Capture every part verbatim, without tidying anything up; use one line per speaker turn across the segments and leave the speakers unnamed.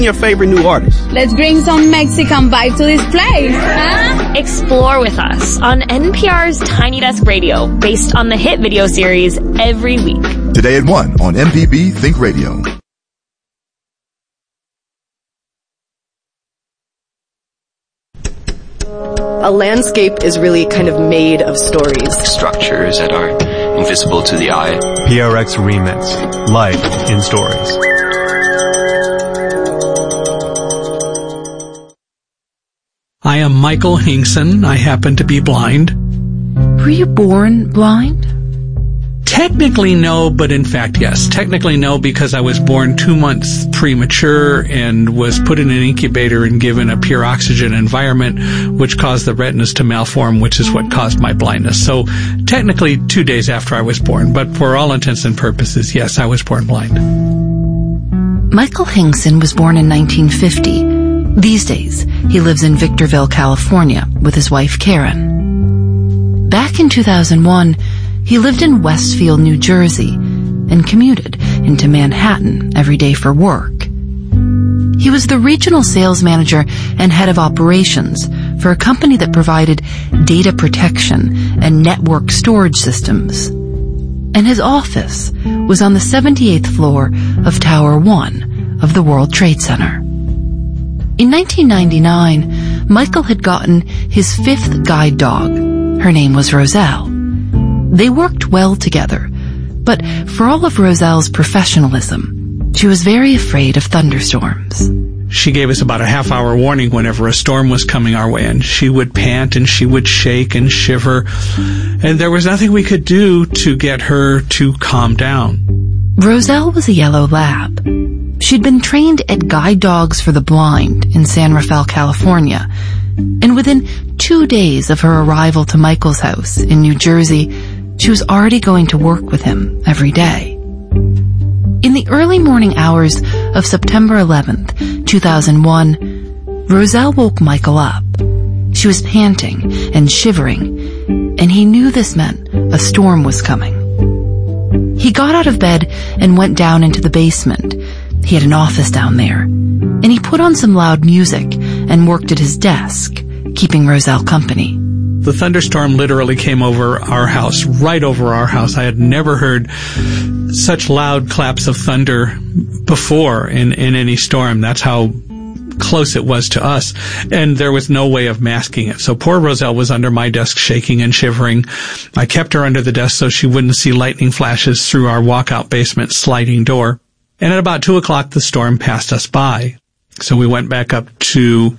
Your favorite new artist.
Let's bring some Mexican vibe to this place, huh?
Explore with us on N P R's Tiny Desk Radio, based on the hit video series Every Week.
Today at one on M P B Think Radio.
A landscape is really kind of made of stories.
Structures that are invisible to the eye.
P R X Remix. Life in Stories.
I am Michael Hinkson. I happen to be blind.
Were you born blind?
Technically no, but in fact yes. Technically no, because I was born two months premature and was put in an incubator and given a pure oxygen environment, which caused the retinas to malform, which is what caused my blindness. So technically two days after I was born, but for all intents and purposes, yes, I was born blind.
Michael Hinkson was born in nineteen fifty. These days, he lives in Victorville, California, with his wife, Karen. Back in two thousand one, he lived in Westfield, New Jersey, and commuted into Manhattan every day for work. He was the regional sales manager and head of operations for a company that provided data protection and network storage systems. And his office was on the seventy-eighth floor of Tower One of the World Trade Center. In nineteen ninety-nine, Michael had gotten his fifth guide dog. Her name was Roselle. They worked well together, but for all of Roselle's professionalism, she was very afraid of thunderstorms.
She gave us about a half hour warning whenever a storm was coming our way, and she would pant and she would shake and shiver, and there was nothing we could do to get her to calm down.
Roselle was a yellow lab. She'd been trained at Guide Dogs for the Blind in San Rafael, California, and within two days of her arrival to Michael's house in New Jersey, she was already going to work with him every day. In the early morning hours of September eleventh, two thousand one, Roselle woke Michael up. She was panting and shivering, and he knew this meant a storm was coming. He got out of bed and went down into the basement. He had an office down there, and he put on some loud music and worked at his desk, keeping Roselle company.
The thunderstorm literally came over our house, right over our house. I had never heard such loud claps of thunder before in, in any storm. That's how close it was to us, and there was no way of masking it. So poor Roselle was under my desk shaking and shivering. I kept her under the desk so she wouldn't see lightning flashes through our walkout basement sliding door. And at about two o'clock, the storm passed us by. So we went back up to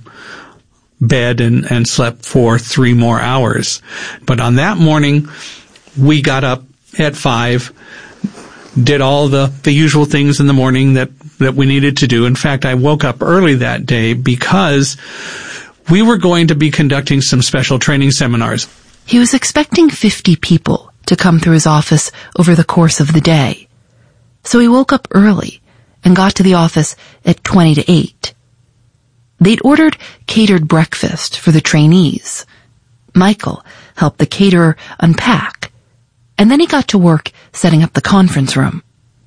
bed and, and slept for three more hours. But on that morning, we got up at five, did all the, the usual things in the morning that, that we needed to do. In fact, I woke up early that day because we were going to be conducting some special training seminars.
He was expecting fifty people to come through his office over the course of the day. So he woke up early and got to the office at twenty to eight. They'd ordered catered breakfast for the trainees. Michael helped the caterer unpack, and then he got to work setting up the conference room.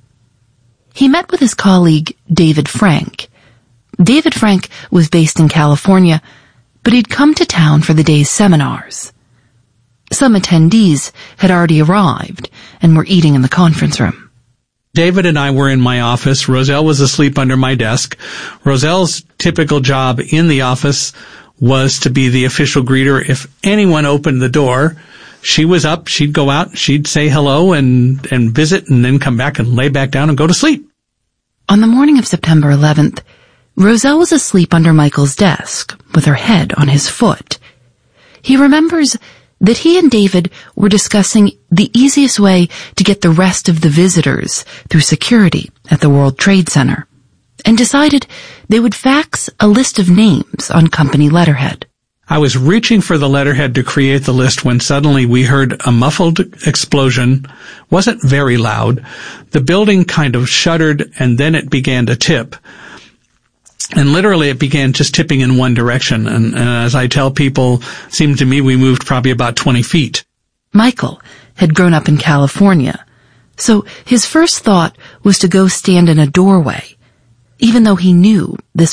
He met with his colleague, David Frank. David Frank was based in California, but he'd come to town for the day's seminars. Some attendees had already arrived and were eating in the conference room.
David and I were in my office. Roselle was asleep under my desk. Roselle's typical job in the office was to be the official greeter. If anyone opened the door, she was up, she'd go out, she'd say hello and, and visit, and then come back and lay back down and go to sleep.
On the morning of September eleventh, Roselle was asleep under Michael's desk with her head on his foot. He remembers that he and David were discussing the easiest way to get the rest of the visitors through security at the World Trade Center, and decided they would fax a list of names on company letterhead.
I was reaching for the letterhead to create the list when suddenly we heard a muffled explosion. Wasn't very loud. The building kind of shuddered, and then it began to tip. And literally it began just tipping in one direction. And, and as I tell people, it seemed to me we moved probably about twenty feet.
Michael had grown up in California, so his first thought was to go stand in a doorway, even though he knew this